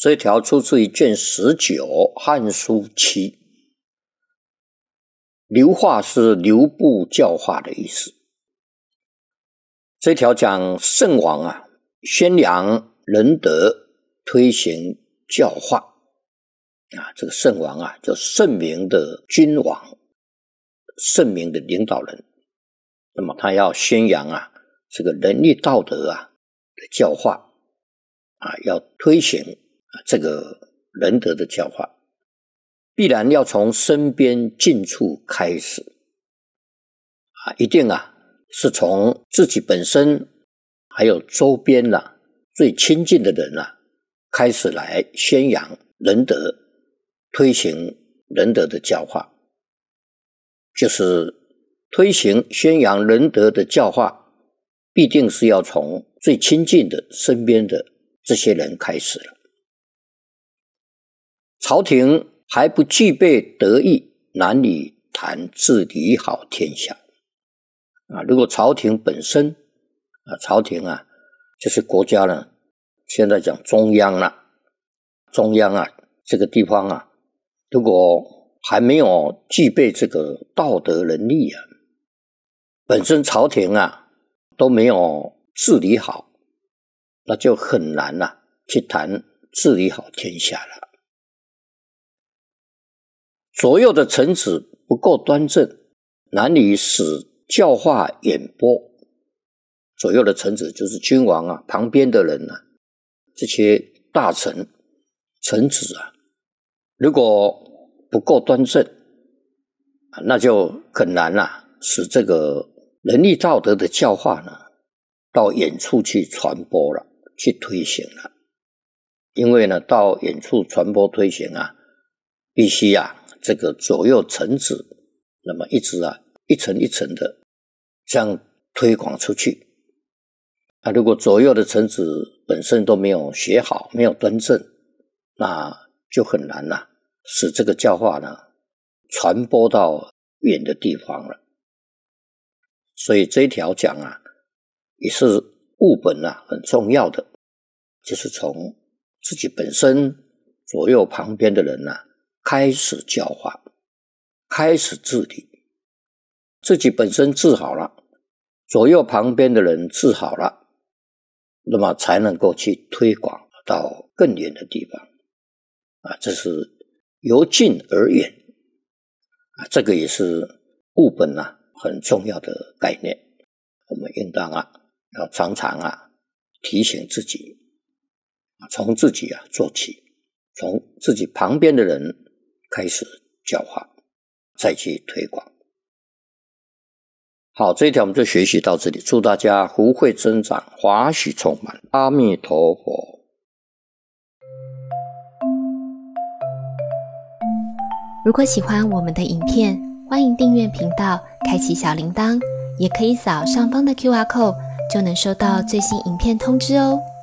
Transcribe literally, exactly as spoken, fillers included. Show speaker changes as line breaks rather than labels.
这一条出自于卷十九《汉书》七。流化是流布教化的意思。这条讲圣王啊，宣扬仁德，推行教化啊。这个圣王啊，叫圣明的君王，圣明的领导人。那么他要宣扬啊，这个仁义道德啊的教化啊，要推行啊这个仁德的教化，必然要从身边近处开始啊，一定啊是从自己本身还有周边啊最亲近的人啊开始来宣扬仁德，推行仁德的教化，就是推行宣扬仁德的教化，必定是要从最亲近的身边的这些人开始了。朝廷还不具备德义，难以谈治理好天下啊。如果朝廷本身啊，朝廷啊就是国家呢，现在讲中央啦、啊，中央啊这个地方啊，如果还没有具备这个道德能力啊，本身朝廷啊都没有治理好，那就很难啊去谈治理好天下了。左右的臣子不够端正，难以使教化远播。左右的臣子就是君王啊，旁边的人啊，这些大臣、臣子啊，如果不够端正，那就很难啊，使这个仁义道德的教化呢，到远处去传播了，去推行了。因为呢，到远处传播推行啊，必须啊，这个左右臣子，那么一直啊，一层一层的这样推广出去。啊，如果左右的臣子本身都没有学好，没有端正，那就很难啊，使这个教化呢传播到远的地方了。所以这一条讲啊，也是务本啊很重要的，就是从自己本身左右旁边的人啊开始教化，开始治理。自己本身治好了，左右旁边的人治好了，那么才能够去推广到更远的地方啊，这是由近而远啊，这个也是务本啊很重要的概念。我们应当啊要常常啊提醒自己，从自己啊做起，从自己旁边的人开始教化，再去推广。好，这一条我们就学习到这里，祝大家福慧增长，华喜充满，阿弥陀佛。
如果喜欢我们的影片，欢迎订阅频道，开启小铃铛，也可以扫上方的 Q R code， 就能收到最新影片通知哦。